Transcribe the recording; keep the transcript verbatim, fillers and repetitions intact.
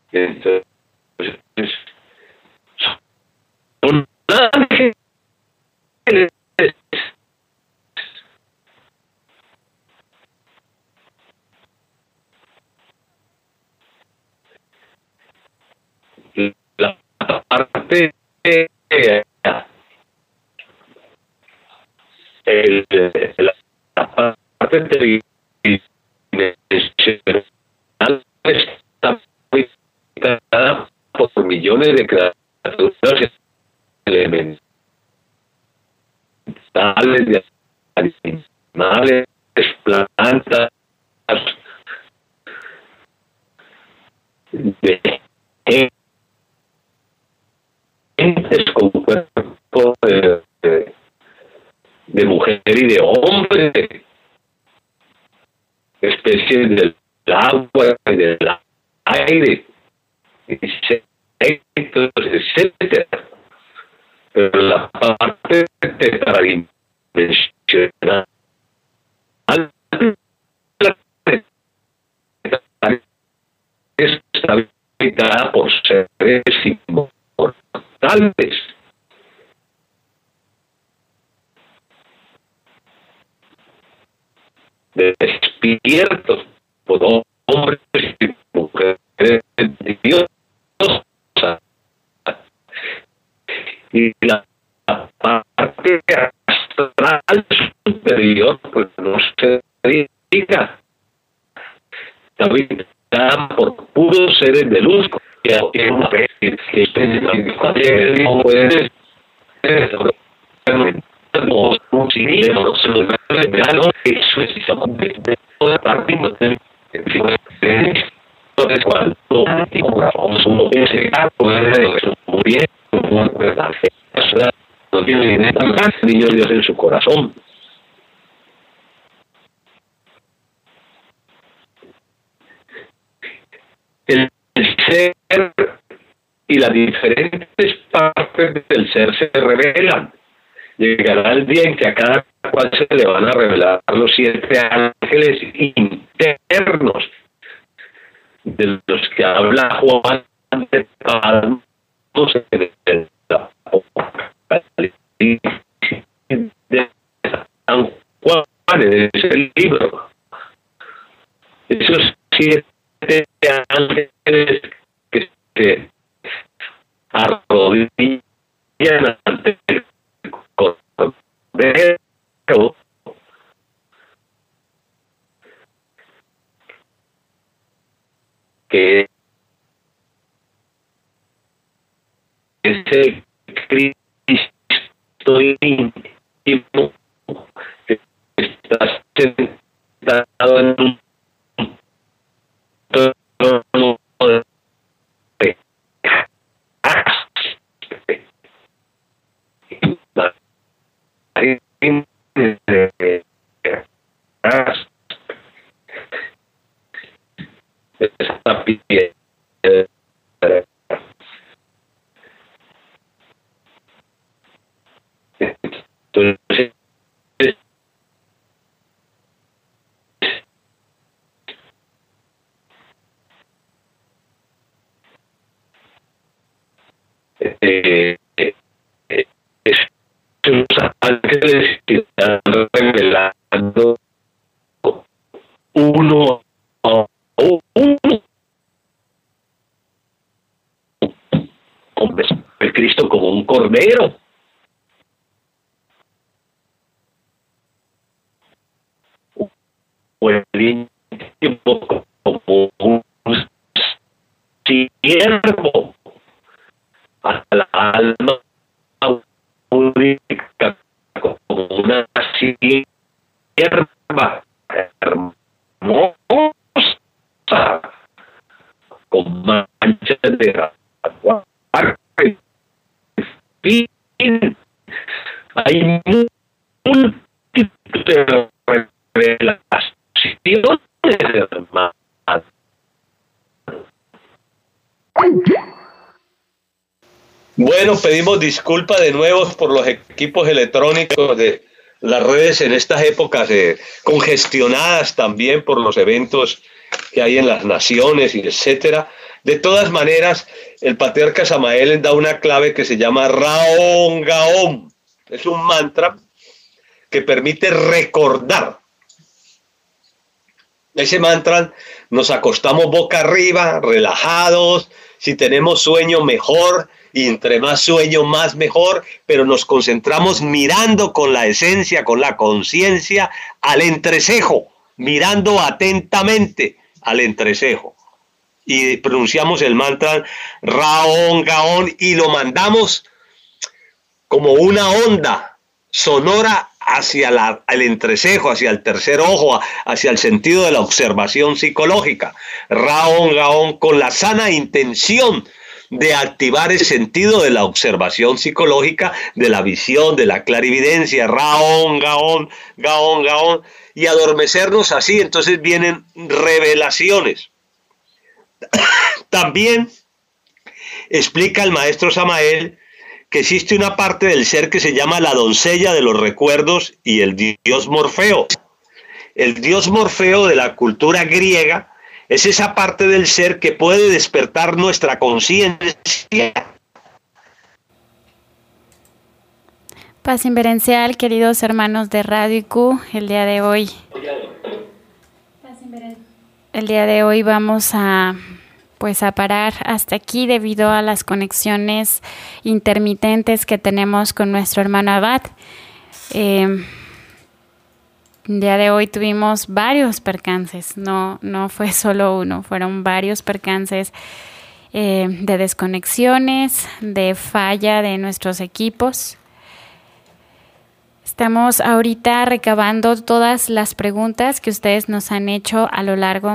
Entonces, son ángeles. La parte eh, el, la parte tridimensional está habitada por millones de criaturas elementales, de animales, plantas, de entes con cuerpo de, de, de mujer y de hombre, especies del agua y del aire, insectos, etcétera. Pero la parte tetradimensional está habitada por seres inmortales. Despiertos por hombres y mujeres de Dios. Y la parte astral superior, pues no se diga, está habitada por puros seres de luz, que es una especie que no puede ser un cilindro, eso es de toda parte, entonces cuando uno piensa puede muy bien, no tiene ni nada, niño Dios en su corazón. El ser y las diferentes partes del ser se revelan. Llegará el día en que a cada cual se le van a revelar los siete ángeles internos de los que habla Juan de Palmos en el de San Juan, en ese libro. Esos siete ángeles que se arrodillan ante el Cordero, que es el Cristo íntimo que está sentado en un trono de jaspe, esta piedra. Entonces, eh, eh, eh, estos ángeles que están revelando uno a uno con el Cristo como un cordero. O el íntimo como un siervo a la alma única como una sierva hermosa con manchas de agua. En fin, hay múltiples de revelaciones, hermano. Bueno, pedimos disculpas de nuevo por los equipos electrónicos de las redes en estas épocas eh, congestionadas también por los eventos que hay en las naciones y etcétera. De todas maneras, el patriarca Samael da una clave que se llama Raon Gaon. Es un mantra que permite recordar. Ese mantra nos acostamos boca arriba, relajados, si tenemos sueño mejor, y entre más sueño más mejor, pero nos concentramos mirando con la esencia, con la conciencia al entrecejo, mirando atentamente al entrecejo. Y pronunciamos el mantra Raon Gaon y lo mandamos como una onda sonora hacia la, el entrecejo, hacia el tercer ojo, hacia el sentido de la observación psicológica. Raon Gaon, con la sana intención de activar el sentido de la observación psicológica, de la visión, de la clarividencia. Raon Gaon, Gaon, Gaon, y adormecernos así. Entonces vienen revelaciones. También explica el maestro Samael que existe una parte del ser que se llama la doncella de los recuerdos y el dios Morfeo. El dios Morfeo de la cultura griega es esa parte del ser que puede despertar nuestra conciencia. Paz inverencial, queridos hermanos de Radio I Q, el día de hoy, el día de hoy vamos a pues a parar hasta aquí debido a las conexiones intermitentes que tenemos con nuestro hermano Abad. Eh, el día de hoy tuvimos varios percances, no, no fue solo uno, fueron varios percances eh, de desconexiones, de falla de nuestros equipos. Estamos ahorita recabando todas las preguntas que ustedes nos han hecho a lo largo